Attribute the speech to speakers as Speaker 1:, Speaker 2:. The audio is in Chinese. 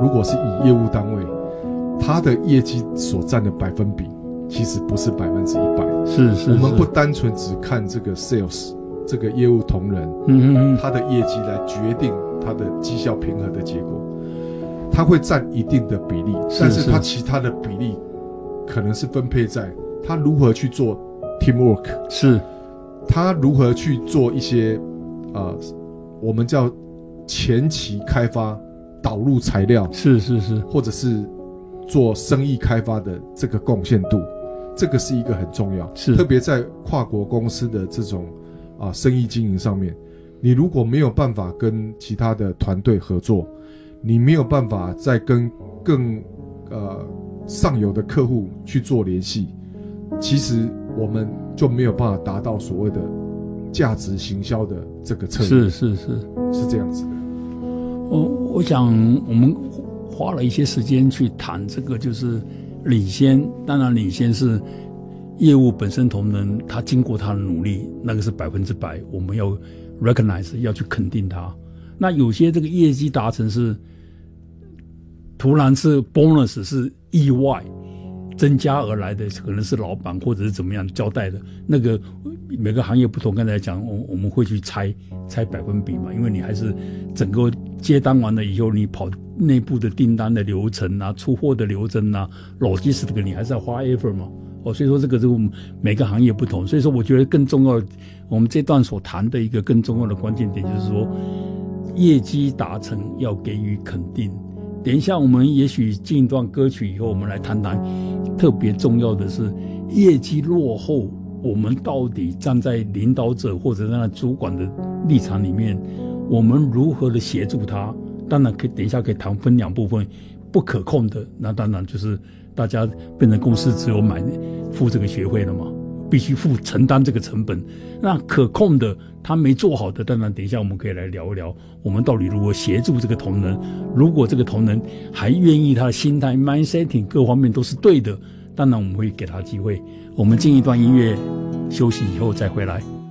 Speaker 1: 如果是以业务单位，它的业绩所占的百分比，其实不是100%。
Speaker 2: 是，
Speaker 1: 我们不单纯只看这个 sales 这个业务同仁，他的业绩来决定他的绩效平衡的结果，他会占一定的比例，但是他其他的比例可能是分配在他如何去做 teamwork，
Speaker 2: 是
Speaker 1: 他如何去做一些我们叫前期开发导入材料，
Speaker 2: 是，
Speaker 1: 或者是做生意开发的这个贡献度，这个是一个很重要，
Speaker 2: 是
Speaker 1: 特别在跨国公司的这种生意经营上面，你如果没有办法跟其他的团队合作，你没有办法再跟更上游的客户去做联系，其实我们就没有办法达到所谓的价值行销的这个策略。
Speaker 2: 是
Speaker 1: 这样子的。
Speaker 2: 我想我们花了一些时间去谈这个，就是领先。当然，领先是业务本身同仁，他经过他的努力，那个是100%，我们要 recognize， 要去肯定他。那有些这个业绩达成是突然是 bonus， 是意外增加而来的，可能是老板或者是怎么样交代的。那个每个行业不同，刚才讲我们会去猜百分比嘛，因为你还是整个接单完了以后，你跑内部的订单的流程啊、出货的流程啊、logistics 这个你还是要花 effort 嘛。所以说这个每个行业不同，所以说我觉得更重要的，我们这段所谈的一个更重要的关键点就是说，业绩达成要给予肯定。等一下我们也许进一段歌曲以后，我们来谈谈特别重要的是业绩落后，我们到底站在领导者或者站在主管的立场里面，我们如何的协助他。当然可以等一下可以谈分两部分，不可控的那当然就是大家变成公司只有付这个学费了嘛，必须承担这个成本。那可控的他没做好的，当然等一下我们可以来聊一聊，我们到底如何协助这个同仁。如果这个同仁还愿意，他的心态 mindsetting 各方面都是对的，当然我们会给他机会。我们进一段音乐休息以后再回来。